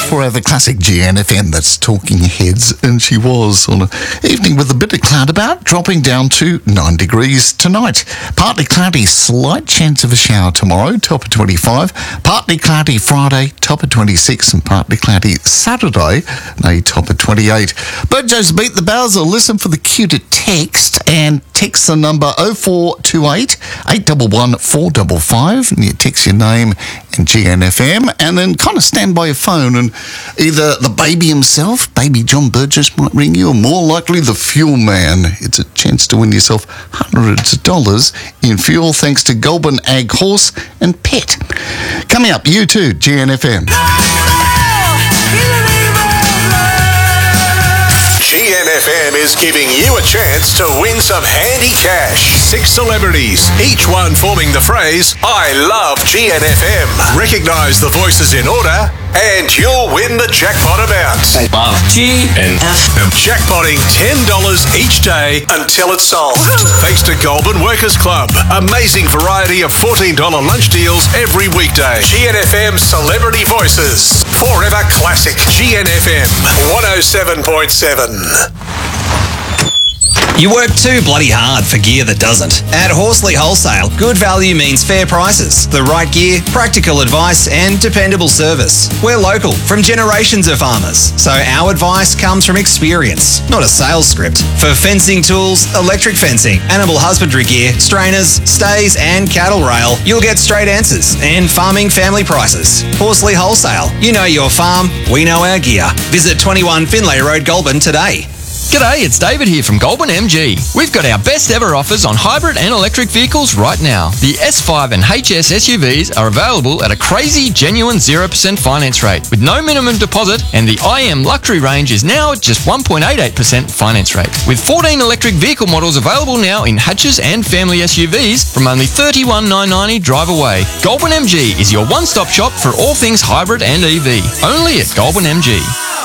Forever Classic GNFM, that's Talking Heads, and she was on an evening with a bit of cloud about, dropping down to 9 degrees tonight. Partly cloudy, slight chance of a shower tomorrow, top of 25. Partly cloudy Friday, top of 26, and partly cloudy Saturday, a top of 28. Bojo's Beat the Bowser. Listen for the cue to text, and text the number 0428 811 455, and you text your name and GNFM, and then kind of stand by your phone, and either the baby himself, baby John Burgess, might ring you, or more likely the fuel man. It's a chance to win yourself hundreds of dollars in fuel thanks to Goulburn Ag Horse and Pet. Coming up, you too, GNFM. GNFM is giving you a chance to win some handy cash. 6 celebrities, each one forming the phrase, I love GNFM. Recognise the voices in order, and you'll win the jackpot amount. Love GNFM. Jackpotting $10 each day until it's sold. Thanks to Goulburn Workers Club. Amazing variety of $14 lunch deals every weekday. GNFM Celebrity Voices. Forever Classic. GNFM 107.7. You work too bloody hard for gear that doesn't. At Horsley Wholesale, good value means fair prices, the right gear, practical advice, and dependable service. We're local, from generations of farmers, so our advice comes from experience, not a sales script. For fencing tools, electric fencing, animal husbandry gear, strainers, stays, and cattle rail, you'll get straight answers and farming family prices. Horsley Wholesale. You know your farm, we know our gear. Visit 21 Finlay Road, Goulburn today. G'day, it's David here from Goulburn MG. We've got our best ever offers on hybrid and electric vehicles right now. The S5 and HS SUVs are available at a crazy, genuine 0% finance rate with no minimum deposit, and the IM luxury range is now at just 1.88% finance rate. With 14 electric vehicle models available now in hatches and family SUVs from only $31,990 drive away. Goulburn MG is your one-stop shop for all things hybrid and EV. Only at Goulburn MG.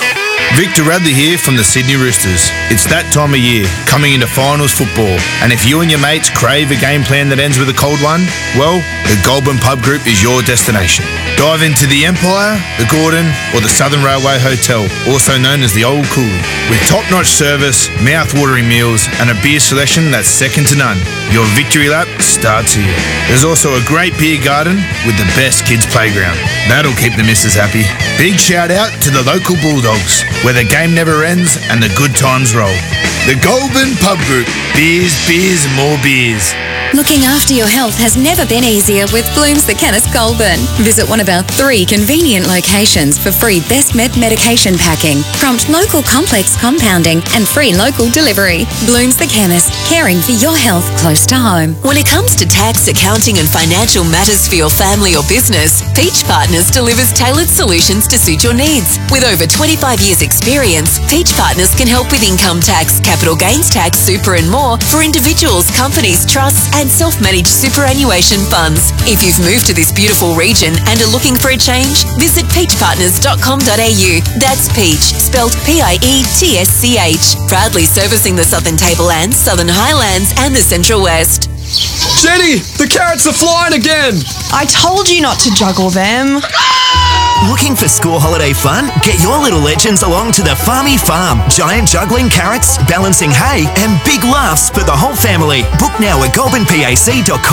Victor Radley here from the Sydney Roosters. It's that time of year, coming into finals football, and if you and your mates crave a game plan that ends with a cold one, well, the Goulburn Pub Group is your destination. Dive into the Empire, the Gordon, or the Southern Railway Hotel, also known as the Old Coolie. With top-notch service, mouth-watering meals, and a beer selection that's second to none, your victory lap starts here. There's also a great beer garden with the best kids' playground. That'll keep the missus happy. Big shout out to the local Bulldogs, where the game never ends and the good times roll. The Goulburn Pub Group. Beers, beers, and more beers. Looking after your health has never been easier with Bloom's The Chemist Goulburn. Visit one of our 3 convenient locations for free Best Med medication packing, prompt local complex compounding, and free local delivery. Bloom's The Chemist, caring for your health close to home. When it comes to tax, accounting and financial matters for your family or business, Peach Partners delivers tailored solutions to suit your needs. With over 25 years experience, Peach Partners can help with income tax, capital gains tax, super and more for individuals, companies, trusts and self-managed superannuation funds. If you've moved to this beautiful region and are looking for a change, visit peachpartners.com.au. That's Peach, spelled P-I-E-T-S-C-H. Proudly servicing the Southern Tablelands, Southern Highlands and the Central West. Jenny, the carrots are flying again! I told you not to juggle them. Looking for school holiday fun? Get your little legends along to the Farmy Farm. Giant juggling carrots, balancing hay, and big laughs for the whole family. Book now at goulburnpac.com.